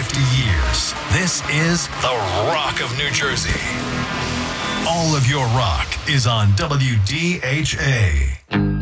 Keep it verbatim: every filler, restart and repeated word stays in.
fifty years. This is the Rock of New Jersey. All of your rock is on W D H A.